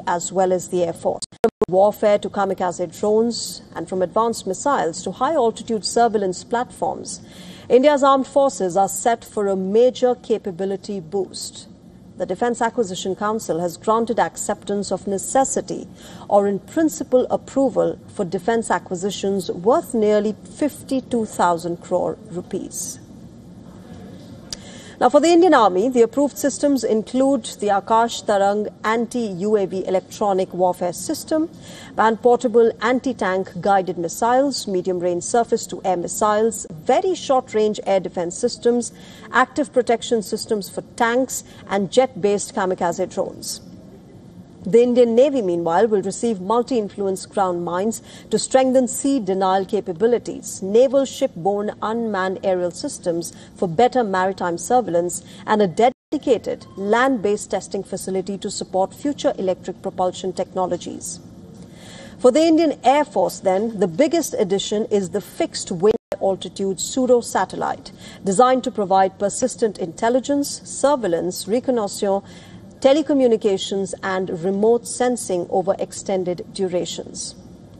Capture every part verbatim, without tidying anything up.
as well as the Air Force. From warfare to kamikaze drones and from advanced missiles to high-altitude surveillance platforms, India's armed forces are set for a major capability boost. The Defence Acquisition Council has granted acceptance of necessity or in principle approval for defence acquisitions worth nearly fifty-two thousand crore rupees. Now, for the Indian Army, the approved systems include the Akash Tarang anti-U A V electronic warfare system, man-portable anti-tank guided missiles, medium-range surface-to-air missiles, very short-range air defense systems, active protection systems for tanks, and jet-based kamikaze drones. The Indian Navy, meanwhile, will receive multi-influence ground mines to strengthen sea denial capabilities, naval ship-borne unmanned aerial systems for better maritime surveillance, and a dedicated land-based testing facility to support future electric propulsion technologies. For the Indian Air Force, then, the biggest addition is the fixed-wing altitude pseudo-satellite, designed to provide persistent intelligence, surveillance, reconnaissance, telecommunications and remote sensing over extended durations.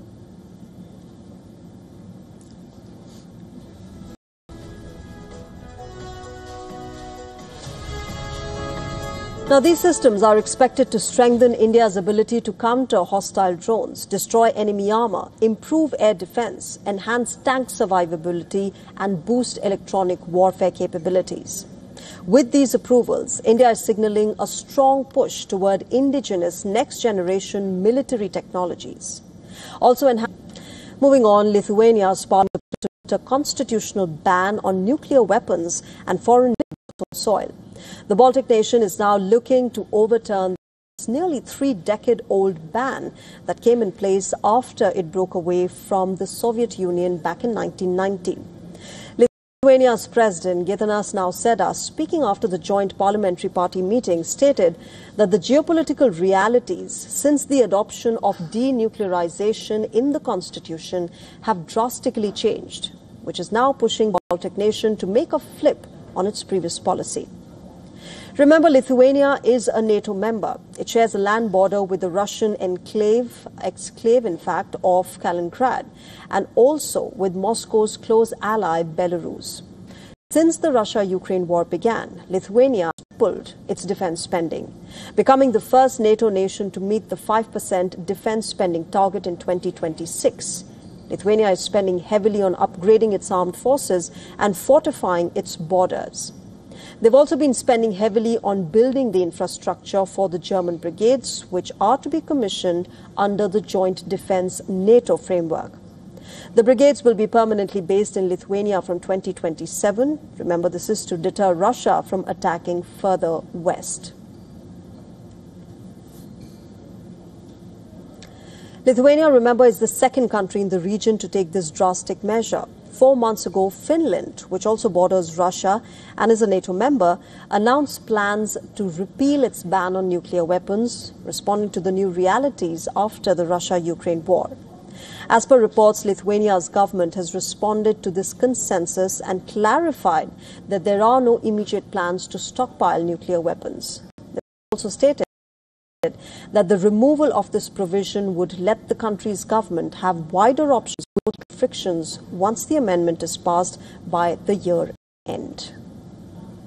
Now, these systems are expected to strengthen India's ability to counter hostile drones, destroy enemy armor, improve air defense, enhance tank survivability, and boost electronic warfare capabilities. With these approvals, India is signaling a strong push toward indigenous next-generation military technologies. Also, moving on, Lithuania aspires to a constitutional ban on nuclear weapons and foreign soil. The Baltic nation is now looking to overturn this nearly three-decade-old ban that came in place after it broke away from the Soviet Union back in nineteen ninety. Lithuania's President Gitanas Nausėda, speaking after the joint parliamentary party meeting, stated that the geopolitical realities since the adoption of denuclearization in the constitution have drastically changed, which is now pushing the Baltic nation to make a flip on its previous policy. Remember, Lithuania is a NATO member. It shares a land border with the Russian enclave, exclave in fact, of Kaliningrad, and also with Moscow's close ally, Belarus. Since the Russia-Ukraine war began, Lithuania tripled its defense spending, becoming the first NATO nation to meet the five percent defense spending target in twenty twenty-six. Lithuania is spending heavily on upgrading its armed forces and fortifying its borders. They've also been spending heavily on building the infrastructure for the German brigades, which are to be commissioned under the Joint Defence NATO framework. The brigades will be permanently based in Lithuania from twenty twenty-seven. Remember, this is to deter Russia from attacking further west. Lithuania, remember, is the second country in the region to take this drastic measure. Four months ago, Finland, which also borders Russia and is a NATO member, announced plans to repeal its ban on nuclear weapons, responding to the new realities after the Russia-Ukraine war. As per reports, Lithuania's government has responded to this consensus and clarified that there are no immediate plans to stockpile nuclear weapons. They also stated that the removal of this provision would let the country's government have wider options with frictions once the amendment is passed by the year end.